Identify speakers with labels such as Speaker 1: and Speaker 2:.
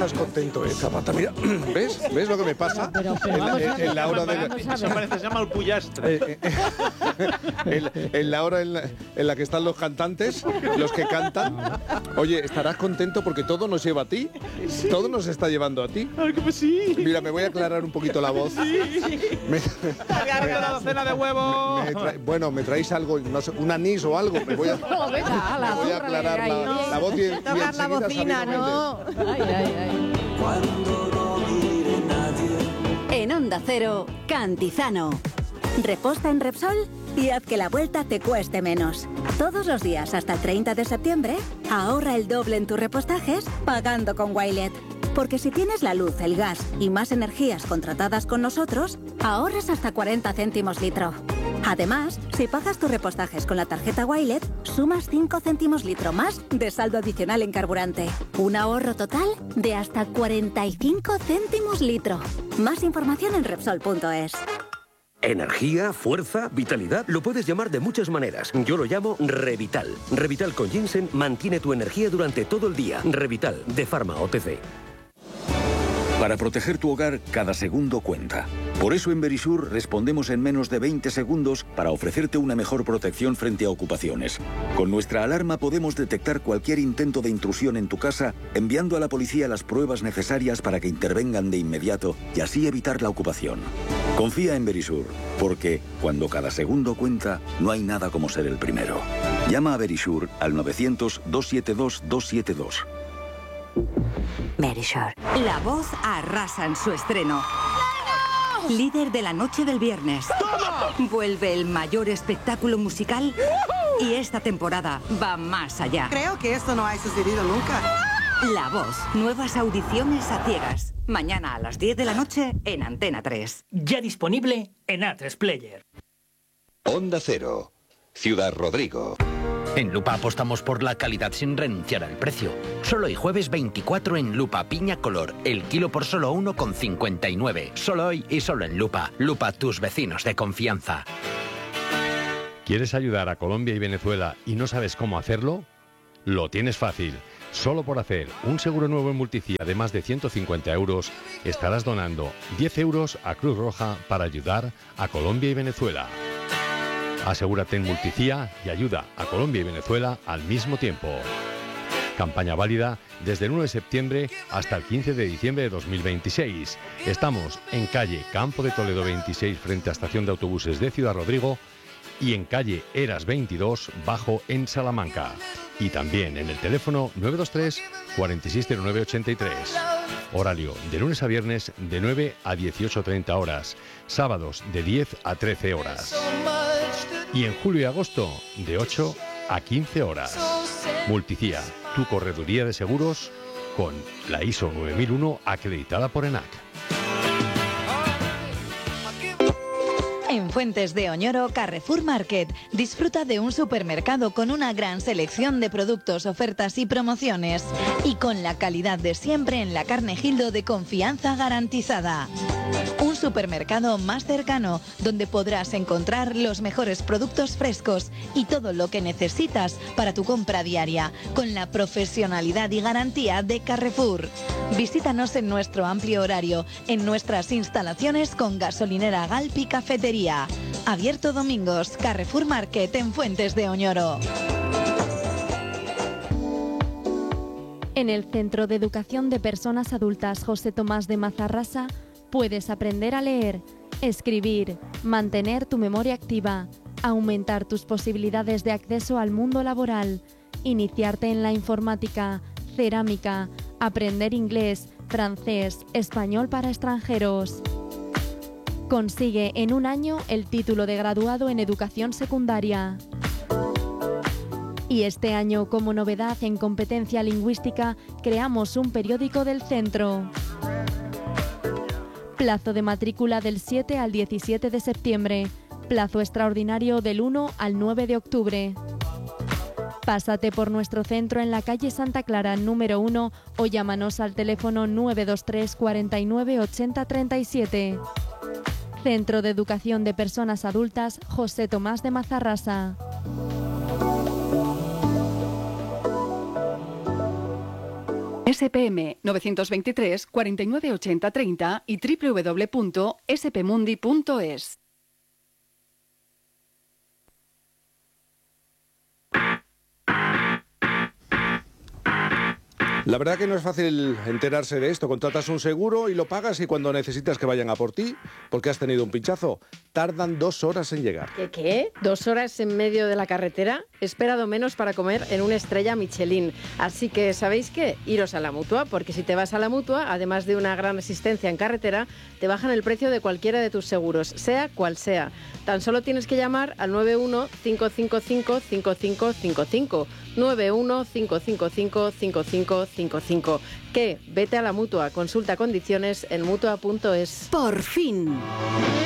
Speaker 1: estás contento, Zapata. Mira, ¿ves lo que me pasa?
Speaker 2: Pero
Speaker 1: en la hora de...
Speaker 3: Eso parece, se llama el pullastre.
Speaker 1: en la hora en la que están los cantantes, los que cantan. Oye, estarás contento porque todo nos lleva a ti.
Speaker 3: Sí.
Speaker 1: Todo nos está llevando a ti.
Speaker 3: Ay, que sí.
Speaker 1: Mira, me voy a aclarar un poquito la voz.
Speaker 3: Sí. La docena de huevos.
Speaker 1: Bueno, me traéis algo, no sé, un anís o algo. Me voy a aclarar la voz y
Speaker 4: tocar la bocina, ¿no?
Speaker 5: Ay. Cuando no mire nadie. En Onda Cero, Cantizano. Reposta en Repsol y haz que la vuelta te cueste menos. Todos los días hasta el 30 de septiembre, ahorra el doble en tus repostajes pagando con Wilet. Porque si tienes la luz, el gas y más energías contratadas con nosotros, ahorras hasta 40 céntimos litro. Además, si pagas tus repostajes con la tarjeta Wilet, sumas 5 céntimos litro más de saldo adicional en carburante. Un ahorro total de hasta 45 céntimos litro. Más información en Repsol.es.
Speaker 6: Energía, fuerza, vitalidad, lo puedes llamar de muchas maneras. Yo lo llamo Revital. Revital con ginseng mantiene tu energía durante todo el día. Revital, de Pharma OTC.
Speaker 7: Para proteger tu hogar, cada segundo cuenta. Por eso en Verisur respondemos en menos de 20 segundos para ofrecerte una mejor protección frente a ocupaciones. Con nuestra alarma podemos detectar cualquier intento de intrusión en tu casa, enviando a la policía las pruebas necesarias para que intervengan de inmediato y así evitar la ocupación. Confía en Verisur, porque cuando cada segundo cuenta, no hay nada como ser el primero. Llama a Verisur al 900-272-272.
Speaker 8: Verisure. La Voz arrasa en su estreno. Líder de la noche del viernes. ¡Toma! Vuelve el mayor espectáculo musical y esta temporada va más allá.
Speaker 4: Creo que esto no ha sucedido nunca.
Speaker 8: La Voz. Nuevas audiciones a ciegas. Mañana a las 10 de la noche en Antena 3.
Speaker 9: Ya disponible en A3 Player.
Speaker 10: Onda Cero. Ciudad Rodrigo.
Speaker 11: En Lupa apostamos por la calidad sin renunciar al precio. Solo hoy jueves 24 en Lupa Piña Color. El kilo por solo 1,59. Solo hoy y solo en Lupa. Lupa, tus vecinos de confianza.
Speaker 12: ¿Quieres ayudar a Colombia y Venezuela y no sabes cómo hacerlo? Lo tienes fácil. Solo por hacer un seguro nuevo en Multicia de más de 150 euros, estarás donando 10 euros a Cruz Roja para ayudar a Colombia y Venezuela. Asegúrate en Multicia y ayuda a Colombia y Venezuela al mismo tiempo. Campaña válida desde el 1 de septiembre hasta el 15 de diciembre de 2026. Estamos en calle Campo de Toledo 26 frente a Estación de Autobuses de Ciudad Rodrigo y en calle Eras 22 bajo en Salamanca. Y también en el teléfono 923 460983. Horario de lunes a viernes de 9 a 18:30 horas. Sábados de 10 a 13 horas. Y en julio y agosto de 8 a 15 horas. Multicia, tu correduría de seguros con la ISO 9001 acreditada por ENAC.
Speaker 13: En Fuentes de Oñoro, Carrefour Market. Disfruta de un supermercado con una gran selección de productos, ofertas y promociones. Y con la calidad de siempre en la carne Gildo de confianza garantizada. Un supermercado más cercano, donde podrás encontrar los mejores productos frescos y todo lo que necesitas para tu compra diaria, con la profesionalidad y garantía de Carrefour. Visítanos en nuestro amplio horario, en nuestras instalaciones con gasolinera Galp y cafetería. Abierto domingos, Carrefour Market en Fuentes de Oñoro.
Speaker 14: En el Centro de Educación de Personas Adultas José Tomás de Mazarrasa puedes aprender a leer, escribir, mantener tu memoria activa, aumentar tus posibilidades de acceso al mundo laboral, iniciarte en la informática, cerámica, aprender inglés, francés, español para extranjeros. Consigue en un año el título de graduado en educación secundaria. Y este año, como novedad en competencia lingüística, creamos un periódico del centro. Plazo de matrícula del 7 al 17 de septiembre. Plazo extraordinario del 1 al 9 de octubre. Pásate por nuestro centro en la calle Santa Clara, número 1, o llámanos al teléfono 923 49 80 37. Centro de Educación de Personas Adultas José Tomás de Mazarrasa.
Speaker 2: SPM 923 49 80 30 y www.spmundi.es.
Speaker 1: La verdad que no es fácil enterarse de esto. Contratas un seguro y lo pagas y cuando necesitas que vayan a por ti, porque has tenido un pinchazo, tardan 2 horas en llegar.
Speaker 15: ¿Qué? ¿2 horas en medio de la carretera? He esperado menos para comer en una estrella Michelin. Así que, ¿sabéis qué? Iros a la Mutua, porque si te vas a la Mutua, además de una gran asistencia en carretera, te bajan el precio de cualquiera de tus seguros, sea cual sea. Tan solo tienes que llamar al 91-555-5555. 91-555-5555. ¿Qué? Vete a la Mutua. Consulta condiciones en mutua.es.
Speaker 5: Por fin.